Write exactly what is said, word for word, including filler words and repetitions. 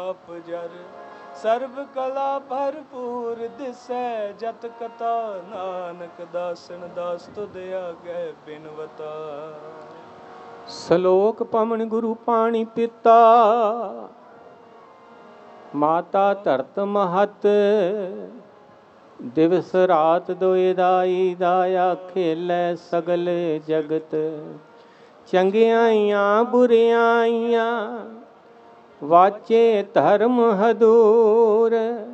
ਆਪ ਜਰ ਸਰਬ ਕਲਾ ਭਰਪੂਰ ਦਿਸੈ ਜਤ ਕਥਾ ਨਾਨਕ ਦਾਸਨ ਦਾਸ ਤੁਧ ਆਗੈ ਬਿਨਵਤਾ। ਸ਼ਲੋਕ ਪਵਨ ਗੁਰੂ ਪਾਣੀ ਪਿਤਾ ਮਾਤਾ ਧਰਤ ਮਹਤ ਦਿਵਸ ਰਾਤ ਦੋਇ ਦਾਈ ਦਾਇਆ ਖੇਲੇ ਸਗਲ ਜਗਤ ਚੰਗਿਆਈਆਂ ਬੁਰਿਆਈਆਂ ਵਾਚੇ ਧਰਮ ਹਦੂਰ